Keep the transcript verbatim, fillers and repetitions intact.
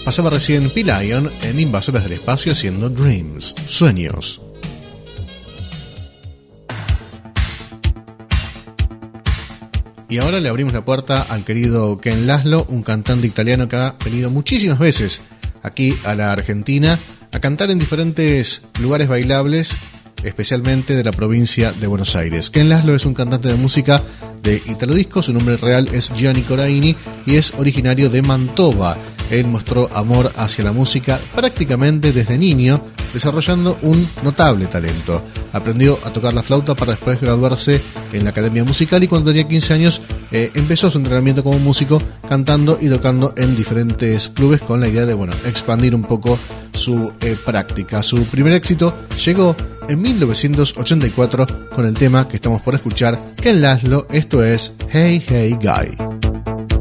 Pasaba recién P-Lion en Invasores del Espacio haciendo Dreams, Sueños. Y ahora le abrimos la puerta al querido Ken Laszlo, un cantante italiano que ha venido muchísimas veces aquí a la Argentina a cantar en diferentes lugares bailables, especialmente de la provincia de Buenos Aires. Ken Laszlo es un cantante de música de Italo Disco, su nombre real es Gianni Coraini y es originario de Mantova. Él mostró amor hacia la música prácticamente desde niño, desarrollando un notable talento. Aprendió a tocar la flauta para después graduarse en la academia musical y cuando tenía quince años eh, empezó su entrenamiento como músico, cantando y tocando en diferentes clubes con la idea de bueno expandir un poco su eh, práctica. Su primer éxito llegó en mil novecientos ochenta y cuatro con el tema que estamos por escuchar, Ken Laszlo, esto es Hey Hey Guy.